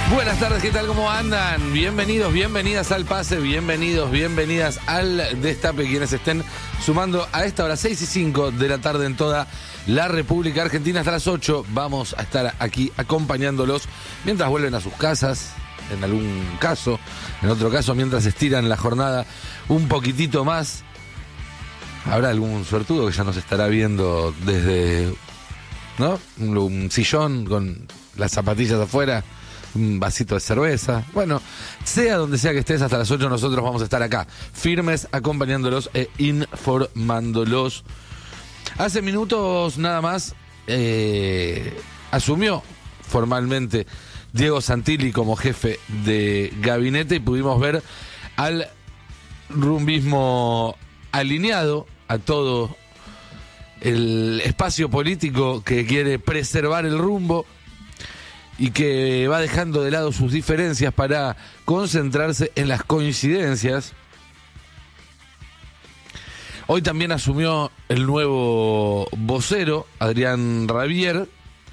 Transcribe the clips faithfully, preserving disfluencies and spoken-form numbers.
Buenas tardes, ¿qué tal? ¿Cómo andan? Bienvenidos, bienvenidas al Pase, bienvenidos, bienvenidas al Destape, quienes estén sumando a esta hora, seis y cinco de la tarde en toda la República Argentina. Hasta las ocho vamos a estar aquí acompañándolos mientras vuelven a sus casas, en algún caso, en otro caso mientras estiran la jornada un poquitito más. Habrá algún suertudo que ya nos estará viendo desde, ¿no? Un, un sillón con las zapatillas afuera, un vasito de cerveza. Bueno, sea donde sea que estés, hasta las ocho nosotros vamos a estar acá, firmes, acompañándolos e informándolos. Hace minutos nada más eh, asumió formalmente Diego Santilli como jefe de gabinete y pudimos ver al rumbismo alineado a todo el espacio político que quiere preservar el rumbo y que va dejando de lado sus diferencias para concentrarse en las coincidencias. Hoy también asumió el nuevo vocero, Adrián Rabier,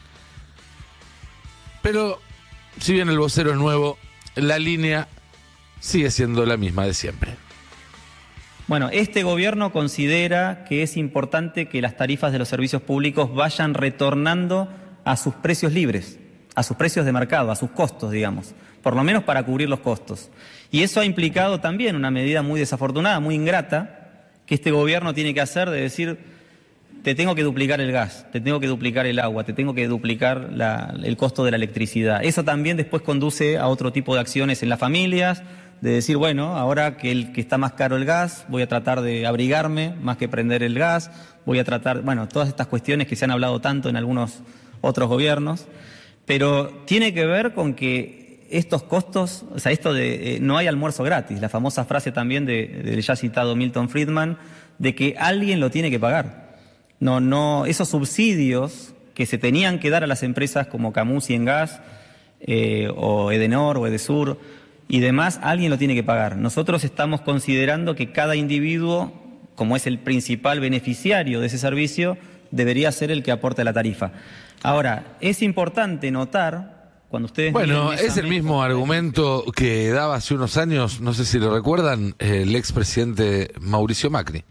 pero si bien el vocero es nuevo, la línea sigue siendo la misma de siempre. Bueno, este gobierno considera que es importante que las tarifas de los servicios públicos vayan retornando a sus precios libres, a sus precios de mercado, a sus costos, digamos, por lo menos para cubrir los costos. Y eso ha implicado también una medida muy desafortunada, muy ingrata, que este gobierno tiene que hacer, de decir, te tengo que duplicar el gas, te tengo que duplicar el agua, te tengo que duplicar la, el costo de la electricidad. Eso también después conduce a otro tipo de acciones en las familias, de decir, bueno, ahora que, el, que está más caro el gas, voy a tratar de abrigarme más que prender el gas, voy a tratar, bueno, todas estas cuestiones que se han hablado tanto en algunos otros gobiernos. Pero tiene que ver con que estos costos, o sea, esto de eh, no hay almuerzo gratis, la famosa frase también del de ya citado Milton Friedman, de que alguien lo tiene que pagar. No, no, esos subsidios que se tenían que dar a las empresas como Camusi en gas, eh, o Edenor o Edesur y demás, alguien lo tiene que pagar. Nosotros estamos considerando que cada individuo, como es el principal beneficiario de ese servicio, debería ser el que aporte la tarifa. Ahora, es importante notar, cuando ustedes... Bueno, es el mismo argumento que daba hace unos años, no sé si lo recuerdan, el expresidente Mauricio Macri.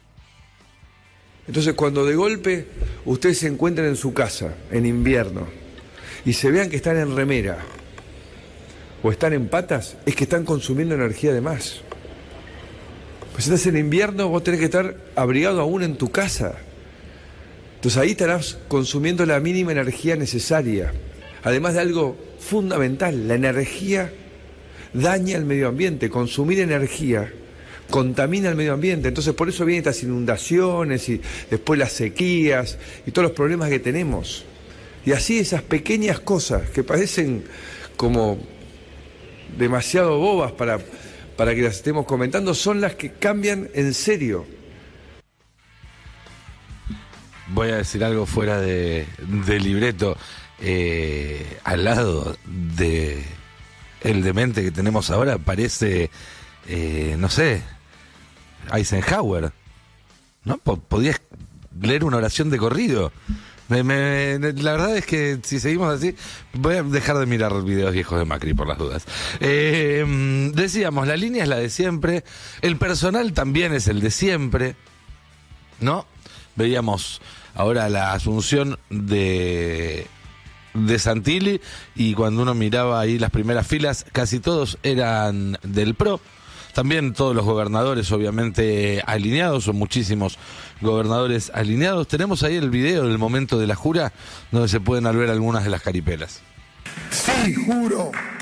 Entonces, cuando de golpe ustedes se encuentran en su casa, en invierno, y se vean que están en remera o están en patas, es que están consumiendo energía de más. Pues si estás en invierno, vos tenés que estar abrigado aún en tu casa. Entonces ahí estarás consumiendo la mínima energía necesaria. Además de algo fundamental, la energía daña al medio ambiente. Consumir energía contamina el medio ambiente. Entonces por eso vienen estas inundaciones y después las sequías y todos los problemas que tenemos. Y así esas pequeñas cosas que parecen como demasiado bobas para, para que las estemos comentando son las que cambian en serio. Voy a decir algo fuera de, de libreto. Eh, al lado de el demente que tenemos ahora parece, eh, no sé, Eisenhower, ¿no? Podías leer una oración de corrido. Me, me, la verdad es que si seguimos así, voy a dejar de mirar videos viejos de Macri por las dudas. Eh, decíamos, la línea es la de siempre, el personal también es el de siempre, ¿no? Veíamos ahora la asunción de, de Santilli y cuando uno miraba ahí las primeras filas, casi todos eran del P R O. También todos los gobernadores obviamente alineados, son muchísimos gobernadores alineados. Tenemos ahí el video del momento de la jura donde se pueden ver algunas de las caripelas. Sí, juro